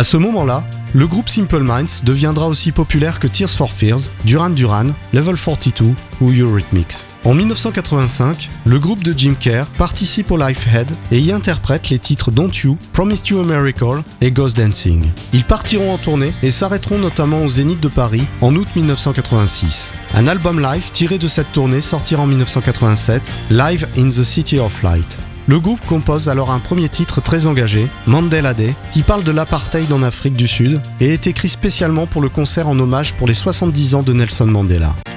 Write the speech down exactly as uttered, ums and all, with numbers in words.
À ce moment-là, le groupe Simple Minds deviendra aussi populaire que Tears for Fears, Duran Duran, Level quarante-deux ou Eurythmics. En dix-neuf cent quatre-vingt-cinq, le groupe de Jim Kerr participe au Lifehead et y interprète les titres Don't You, Promised You a Miracle et Ghost Dancing. Ils partiront en tournée et s'arrêteront notamment au Zénith de Paris en août dix-neuf cent quatre-vingt-six. Un album live tiré de cette tournée sortira en dix-neuf cent quatre-vingt-sept, Live in the City of Light. Le groupe compose alors un premier titre très engagé, Mandela Day, qui parle de l'apartheid en Afrique du Sud et est écrit spécialement pour le concert en hommage pour les soixante-dix ans de Nelson Mandela.